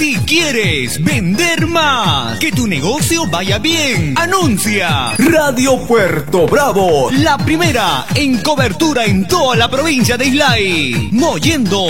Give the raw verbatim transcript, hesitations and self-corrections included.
Si quieres vender más, que tu negocio vaya bien, anuncia Radio Puerto Bravo, la primera en cobertura en toda la provincia de Islay, moviendo